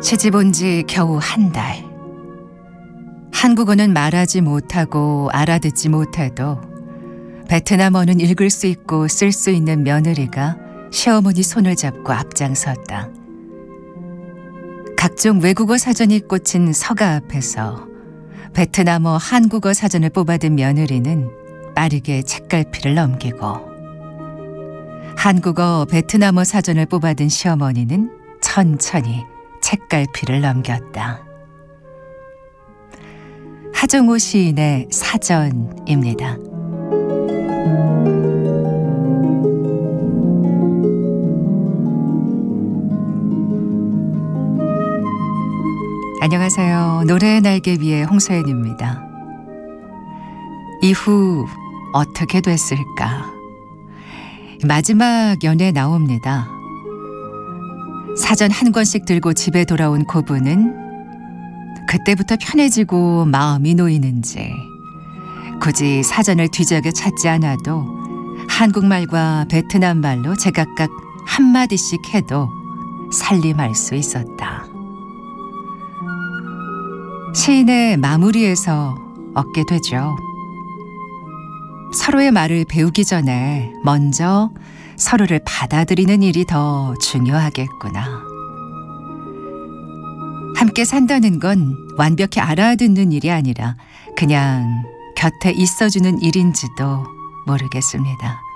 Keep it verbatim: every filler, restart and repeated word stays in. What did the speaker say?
시집 온 지 겨우 한 달. 한국어는 말하지 못하고 알아듣지 못해도 베트남어는 읽을 수 있고 쓸 수 있는 며느리가 시어머니 손을 잡고 앞장섰다. 각종 외국어 사전이 꽂힌 서가 앞에서 베트남어 한국어 사전을 뽑아든 며느리는 빠르게 책갈피를 넘기고, 한국어 베트남어 사전을 뽑아든 시어머니는 천천히 책갈피를 넘겼다. 하정우 시인의 사전입니다. 안녕하세요. 노래의 날개 위의 홍소연입니다. 이후 어떻게 됐을까? 마지막 연애 나옵니다. 사전 한 권씩 들고 집에 돌아온 고부는 그때부터 편해지고 마음이 놓이는지 굳이 사전을 뒤적여 찾지 않아도 한국말과 베트남말로 제각각 한마디씩 해도 살림할 수 있었다. 시인의 마무리에서 얻게 되죠. 서로의 말을 배우기 전에 먼저 서로를 받아들이는 일이 더 중요하겠구나. 함께 산다는 건 완벽히 알아듣는 일이 아니라 그냥 곁에 있어주는 일인지도 모르겠습니다.